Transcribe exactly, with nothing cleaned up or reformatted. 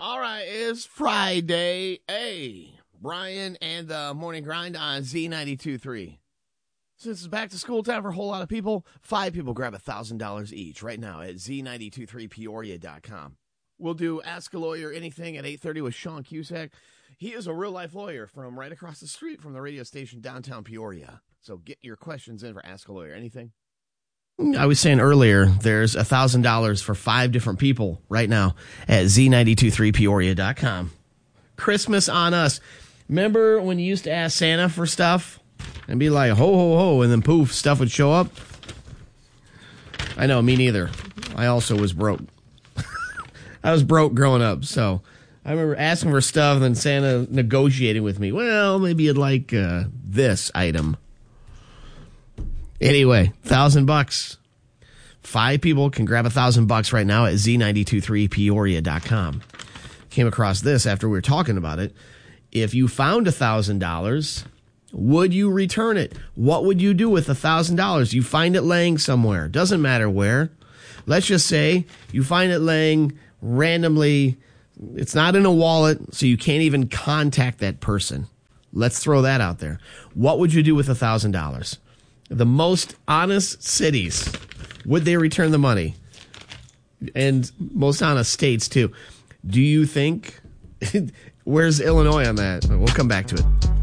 All right, it's Friday. Hey, Brian and the Morning Grind on Z ninety-two point three. Since it's back to school time for a whole lot of people, five people grab one thousand dollars each right now at Z nine two three Peoria dot com. We'll do Ask a Lawyer Anything at eight thirty with Sean Cusack. He is a real-life lawyer from right across the street from the radio station downtown Peoria. So get your questions in for Ask a Lawyer Anything. I was saying earlier, there's one thousand dollars for five different people right now at Z nine two three Peoria dot com. Christmas on us. Remember when you used to ask Santa for stuff and be like, ho, ho, ho, and then poof, stuff would show up? I know, me neither. I also was broke. I was broke growing up, so I remember asking for stuff and then Santa negotiating with me. Well, maybe you'd like uh, this item. Anyway, thousand bucks. Five people can grab a thousand bucks right now at Z nine two three Peoria dot com. Came across this after we were talking about it. If you found a thousand dollars, would you return it? What would you do with a thousand dollars? You find it laying somewhere. Doesn't matter where. Let's just say you find it laying randomly. It's not in a wallet, so you can't even contact that person. Let's throw that out there. What would you do with a thousand dollars? The most honest cities, would they return the money? And most honest states, too. Do you think? Where's Illinois on that? We'll come back to it.